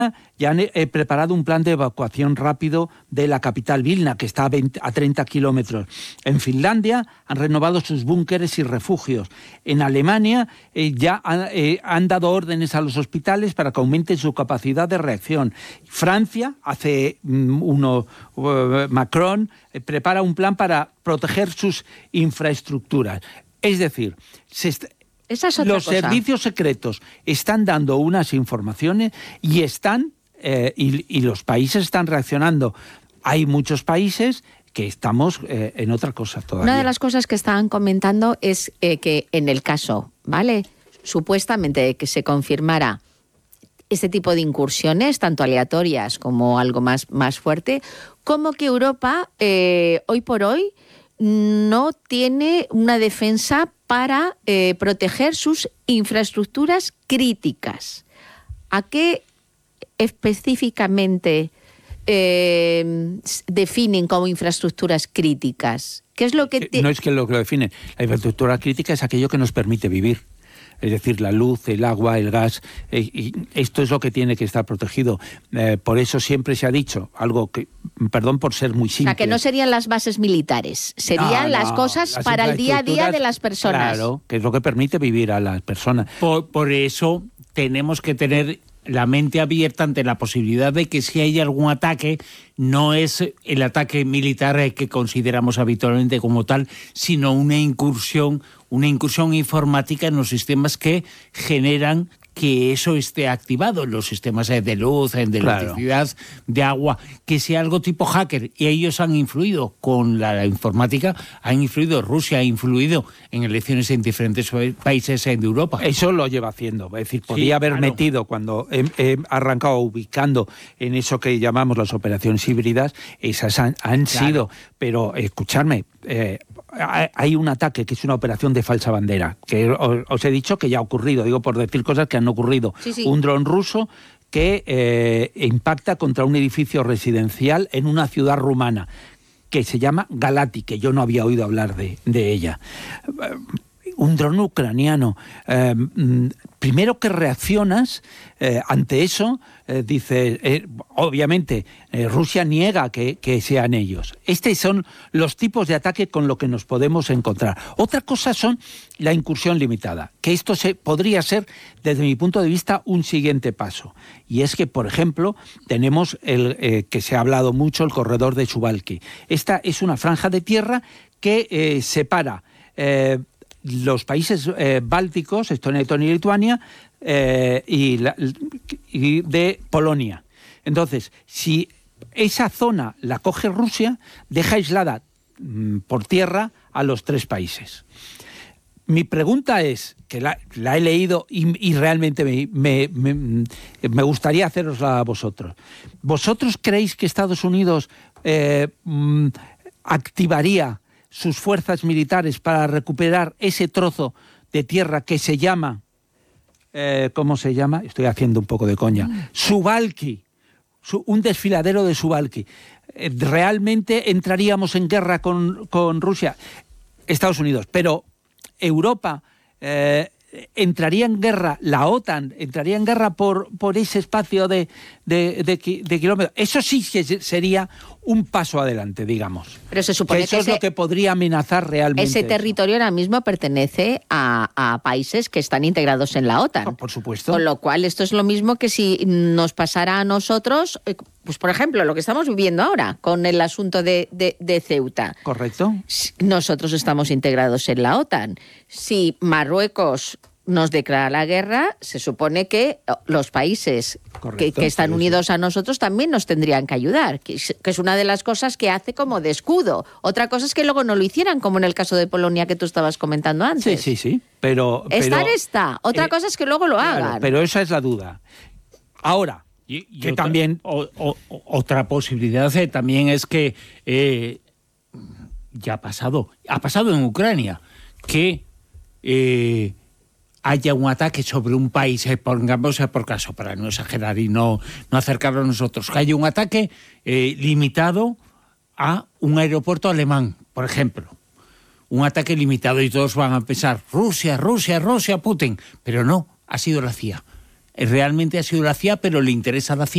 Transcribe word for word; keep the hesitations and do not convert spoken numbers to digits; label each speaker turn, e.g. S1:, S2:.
S1: ya han eh, preparado un plan de evacuación rápido de la capital Vilna, que está a, veinte, a treinta kilómetros. En Finlandia han renovado sus búnkeres y refugios. En Alemania eh, ya han, eh, han dado órdenes a los hospitales para que aumenten su capacidad de reacción. Francia, hace um, uno, uh, Macron, eh, prepara un plan para proteger sus infraestructuras. Es decir, se est-
S2: Esa es otra
S1: los
S2: cosa.
S1: servicios secretos están dando unas informaciones y están eh, y, y los países están reaccionando. Hay muchos países que estamos eh, en otra cosa todavía.
S2: Una de las cosas que estaban comentando es eh, que en el caso, ¿vale?, supuestamente de que se confirmara este tipo de incursiones, tanto aleatorias como algo más, más fuerte, como que Europa eh, hoy por hoy no tiene una defensa para eh, proteger sus infraestructuras críticas. ¿A qué específicamente eh, definen como infraestructuras críticas? ¿Qué es lo que te...
S1: No es que lo que lo define. La infraestructura crítica es aquello que nos permite vivir. Es decir, la luz, el agua, el gas, eh, y esto es lo que tiene que estar protegido. Eh, por eso siempre se ha dicho, algo que, perdón por ser muy simple...
S2: O sea, que no serían las bases militares, serían
S1: no,
S2: las
S1: no,
S2: cosas
S1: las
S2: para el día a día de
S1: infraestructuras,
S2: las personas.
S1: Claro, que es lo que permite vivir a las personas.
S3: Por, por eso tenemos que tener la mente abierta ante la posibilidad de que si hay algún ataque, no es el ataque militar que consideramos habitualmente como tal, sino una incursión, una incursión informática en los sistemas que generan que eso esté activado, en los sistemas de luz, de electricidad, claro, de agua, que sea algo tipo hacker. Y ellos han influido con la informática, han influido, Rusia ha influido en elecciones en diferentes países de Europa.
S1: Eso lo lleva haciendo, es decir, podía
S3: sí,
S1: haber
S3: claro.
S1: metido cuando he, he arrancado ubicando en eso que llamamos las operaciones híbridas, esas han, han claro. sido, pero escuchadme, eh, hay un ataque que es una operación de falsa bandera, que os, os he dicho que ya ha ocurrido, digo por decir cosas que han ocurrido.
S2: Sí, sí.
S1: Un dron ruso que eh, impacta contra un edificio residencial en una ciudad rumana que se llama Galati, que yo no había oído hablar de, de ella. Un dron ucraniano. Eh, primero que reaccionas eh, ante eso, eh, dice, eh, obviamente, eh, Rusia niega que, que sean ellos. Estos son los tipos de ataque con los que nos podemos encontrar. Otra cosa son la incursión limitada, que esto se, podría ser, desde mi punto de vista, un siguiente paso. Y es que, por ejemplo, tenemos el eh, que se ha hablado mucho, el corredor de Suwałki. Esta es una franja de tierra que eh, separa eh, los países eh, bálticos, Estonia, Letonia y Lituania, eh, y, la, y de Polonia. Entonces, si esa zona la coge Rusia, deja aislada mmm, por tierra a los tres países. Mi pregunta es, que la, la he leído y, y realmente me, me, me, me gustaría hacerosla a vosotros. ¿Vosotros creéis que Estados Unidos eh, mmm, activaría sus fuerzas militares para recuperar ese trozo de tierra que se llama, eh, ¿cómo se llama? Estoy haciendo un poco de coña. Suwałki, su, un desfiladero de Suwałki. Eh, ¿Realmente entraríamos en guerra con, con Rusia? Estados Unidos, pero Europa eh, entraría en guerra, la OTAN entraría en guerra por, por ese espacio de, de, de, de kilómetros. Eso sí que sería un paso adelante, digamos.
S2: Pero se supone
S1: que eso
S2: que
S1: es
S2: ese,
S1: lo que podría amenazar realmente.
S2: Ese territorio eso. ahora mismo pertenece a, a países que están integrados en la OTAN.
S1: Oh, por supuesto.
S2: Con lo cual, esto es lo mismo que si nos pasara a nosotros, pues por ejemplo, lo que estamos viviendo ahora con el asunto de, de, de Ceuta.
S1: Correcto.
S2: Nosotros estamos integrados en la OTAN. Si Marruecos nos declara la guerra, se supone que los países Correcto, que, que están unidos a nosotros también nos tendrían que ayudar, que es, que es una de las cosas que hace como de escudo. Otra cosa es que luego no lo hicieran, como en el caso de Polonia que tú estabas comentando antes.
S1: Sí, sí, sí. Pero,
S2: Estar
S1: pero,
S2: está. Otra eh, cosa es que luego lo
S1: claro,
S2: hagan.
S1: Pero esa es la duda. Ahora, y, y que
S3: otra,
S1: también...
S3: O, o, otra posibilidad eh, también es que eh, ya ha pasado, ha pasado en Ucrania, que... Eh, haya un ataque sobre un país, eh, pongamos por caso, para no exagerar y no, no acercarlo a nosotros, que haya un ataque eh, limitado a un aeropuerto alemán, por ejemplo. Un ataque limitado y todos van a pensar, Rusia, Rusia, Rusia, Putin. Pero no, ha sido la C I A. Realmente ha sido la C I A, pero le interesa a la C I A.